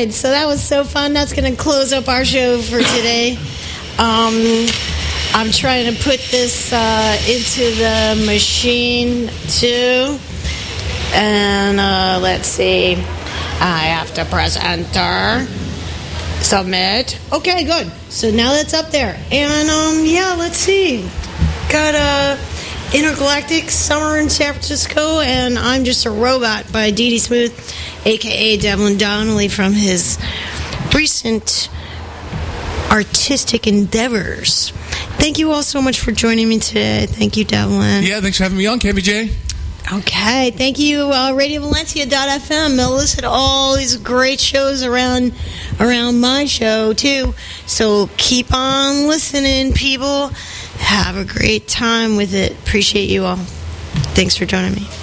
right, so that was so fun. That's going to close up our show for today. I'm trying to put this into the machine too. And let's see. I have to press enter. Submit. Okay, good. So now that's up there. And yeah, let's see. Got Intergalactic Summer in San Francisco, and I'm Just a Robot by Dee Dee Smooth, a.k.a. Devlin Donnelly, from his recent artistic endeavors. Thank you all so much for joining me today. Thank you, Devlin. Yeah, thanks for having me on, KBJ. Okay, thank you, RadioValencia.fm. They'll listen to all these great shows around my show, too. So keep on listening, people. Have a great time with it. Appreciate you all. Thanks for joining me.